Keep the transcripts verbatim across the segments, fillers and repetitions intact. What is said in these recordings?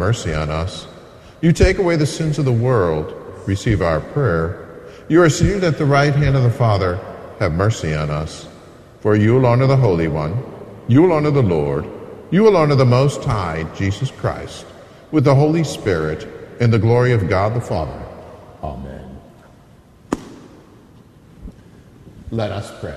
mercy on us. You take away the sins of the world, receive our prayer. You are seated at the right hand of the Father, have mercy on us. For you will honor the Holy One, you will honor the Lord, you will honor the Most High, Jesus Christ, with the Holy Spirit, in the glory of God the Father. Amen. Let us pray.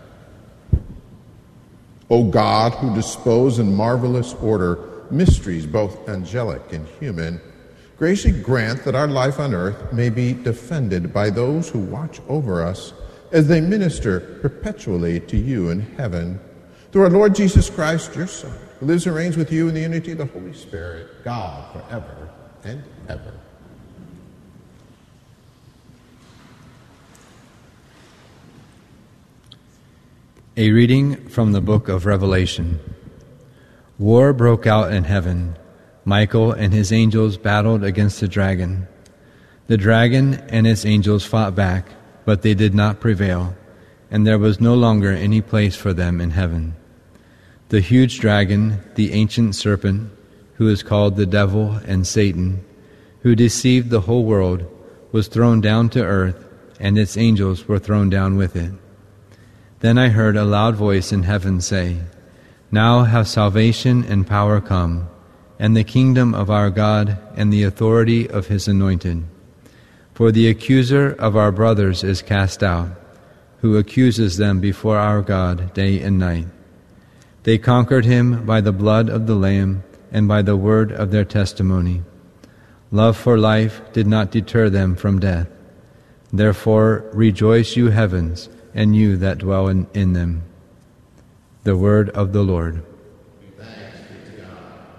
O God, who dispose in marvelous order mysteries both angelic and human, graciously grant that our life on earth may be defended by those who watch over us as they minister perpetually to you in heaven. Through our Lord Jesus Christ, your Son, who lives and reigns with you in the unity of the Holy Spirit, God, forever and ever. A reading from the book of Revelation. War broke out in heaven. Michael and his angels battled against the dragon. The dragon and its angels fought back, but they did not prevail, and there was no longer any place for them in heaven. The huge dragon, the ancient serpent, who is called the devil and Satan, who deceived the whole world, was thrown down to earth, and its angels were thrown down with it. Then I heard a loud voice in heaven say, "Now have salvation and power come, and the kingdom of our God and the authority of his anointed. For the accuser of our brothers is cast out, who accuses them before our God day and night. They conquered him by the blood of the Lamb and by the word of their testimony. Love for life did not deter them from death. Therefore rejoice, you heavens, and you that dwell in, in them." The word of the Lord. Thanks be to God.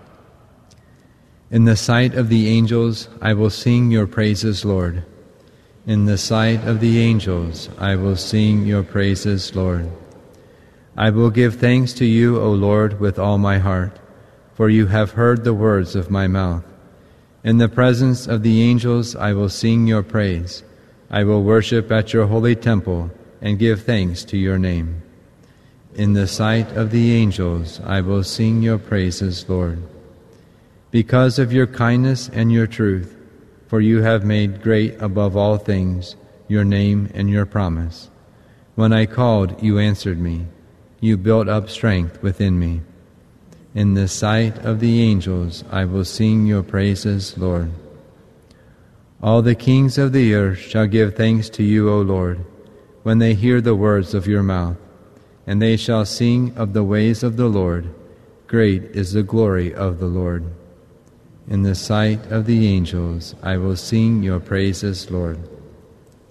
In the sight of the angels I will sing your praises, Lord. In the sight of the angels I will sing your praises, Lord. I will give thanks to you, O Lord, with all my heart, for you have heard the words of my mouth. In the presence of the angels I will sing your praise. I will worship at your holy temple and give thanks to your name. In the sight of the angels I will sing your praises, Lord. Because of your kindness and your truth, for you have made great above all things your name and your promise. When I called, you answered me. You built up strength within me. In the sight of the angels I will sing your praises, Lord. All the kings of the earth shall give thanks to you, O Lord, when they hear the words of your mouth, and they shall sing of the ways of the Lord. Great is the glory of the Lord. In the sight of the angels I will sing your praises, Lord.